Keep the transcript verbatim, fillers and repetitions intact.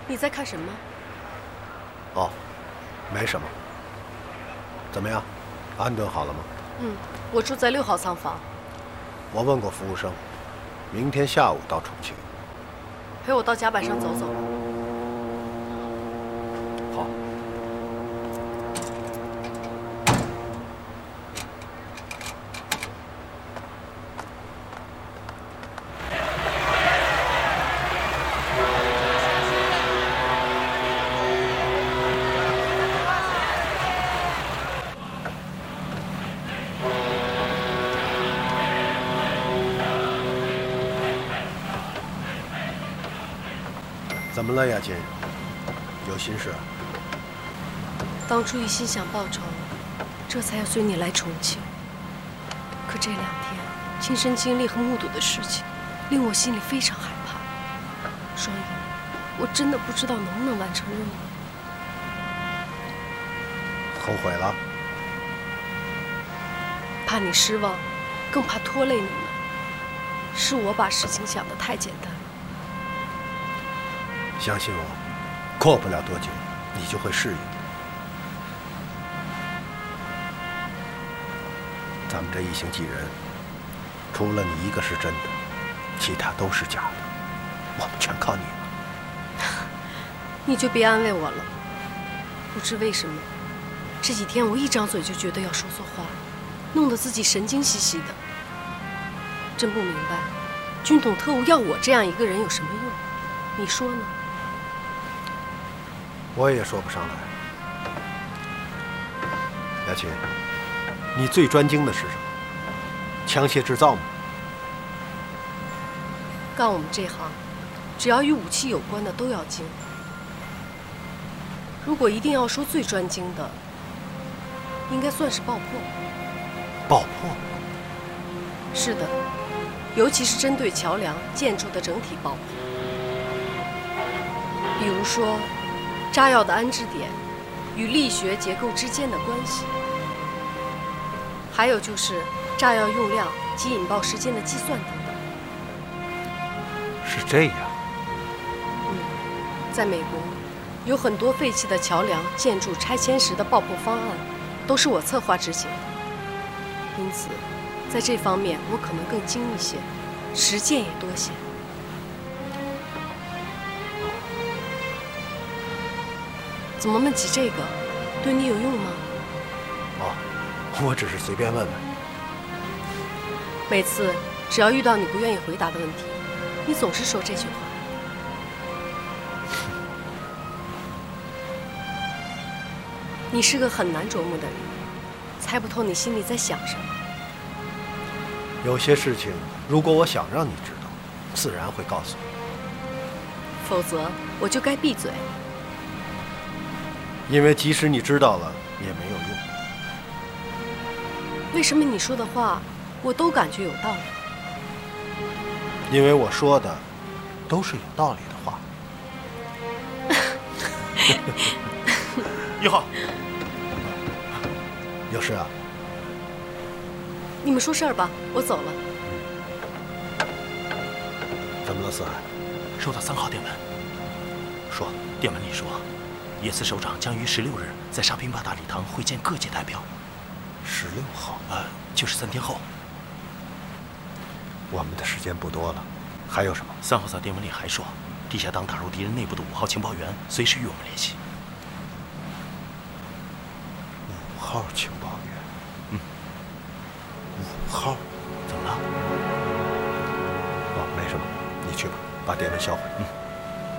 你在看什么？ 哦，没什么。怎么样，安顿好了吗？ 嗯，我住在六号仓房。 我问过服务生，明天下午到重庆。 陪我到甲板上走走。 好。怎么了，雅琴？有心事？ 当初一心想报仇，这才要随你来重庆。可这两天亲身经历和目睹的事情，令我心里非常害怕。双影，我真的不知道能不能完成任务。 后悔了？ 怕你失望，更怕拖累你们。是我把事情想得太简单。 相信我，过不了多久，你就会适应。咱们这一行几人，除了你一个是真的，其他都是假的。我们全靠你了。 你就别安慰我了。不知为什么，这几天我一张嘴就觉得要说错话，弄得自己神经兮兮的。真不明白，军统特务要我这样一个人有什么用？你说呢？ 我也说不上来。雅琴，你最专精的是什么？枪械制造吗？ 干我们这行，只要与武器有关的都要精。如果一定要说最专精的，应该算是爆破。 爆破？ 是的，尤其是针对桥梁、建筑的整体爆破。比如说，炸药的安置点与力学结构之间的关系，还有就是炸药用量及引爆时间的计算等等。 是这样。 嗯，在美国，有很多废弃的桥梁、建筑拆迁时的爆破方案，都是我策划执行的。因此，在这方面我可能更精一些，实践也多些。怎么问起这个，对你有用吗？ 哦，我只是随便问问。 每次只要遇到你不愿意回答的问题，你总是说这句话。你是个很难琢磨的人，猜不透你心里在想什么。 有些事情，如果我想让你知道，自然会告诉你。 否则，我就该闭嘴。 因为即使你知道了，也没有用。 为什么你说的话，我都感觉有道理？ 因为我说的都是有道理的话。 一号， 有事啊？ 你们说事儿吧，我走了。 怎么了，四海？ 收到三号电文。 说， 电文里说，野司首长将于十六日在沙坪坝大礼堂会见各界代表。 十六号， 呃，就是三天后。 我们的时间不多了，还有什么？ 三号在电文里还说，地下党打入敌人内部的五号情报员随时与我们联系。 五号情报员？ 嗯。 五号？ 怎么了？ 哦，没什么，你去吧，把电文销毁。 嗯。